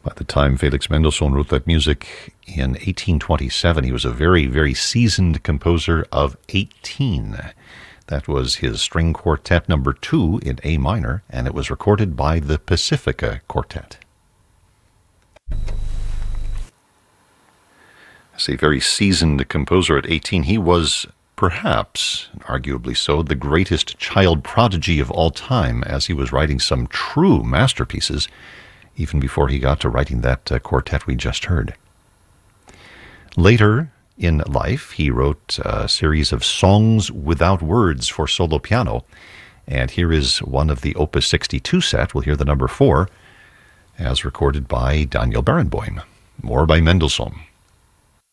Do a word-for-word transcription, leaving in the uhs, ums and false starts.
By the time Felix Mendelssohn wrote that music in eighteen twenty-seven, he was a very, very seasoned composer of eighteen. That was his string quartet number two in A minor, and it was recorded by the Pacifica Quartet. As a very seasoned composer at eighteen, he was perhaps, and arguably so, the greatest child prodigy of all time, as he was writing some true masterpieces even before he got to writing that uh, quartet we just heard. Later in life, he wrote a series of songs without words for solo piano, and here is one of the Opus sixty-two set. We'll hear the number four, as recorded by Daniel Barenboim. More by Mendelssohn.